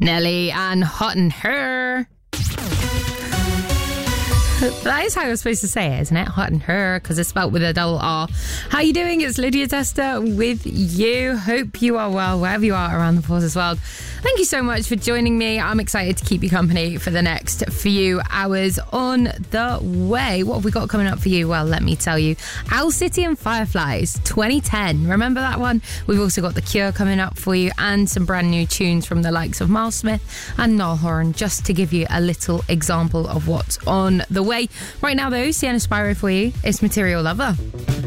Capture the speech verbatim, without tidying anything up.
Nelly and Hot and Her. That is how you're supposed to say it, isn't it? Hot and Her, because it's spelled with a double R. How you doing? It's Lydia Tester with you. Hope you are well, wherever you are around the Forces world. Thank you so much for joining me. I'm excited to keep you company for the next few hours on the way. What have we got coming up for you? Well, let me tell you. Owl City and Fireflies twenty ten. Remember that one? We've also got The Cure coming up for you and some brand new tunes from the likes of Miles Smith and Niall Horan, just to give you a little example of what's on the way. Right now, though, Sienna Spyro for you. It's Material Lover.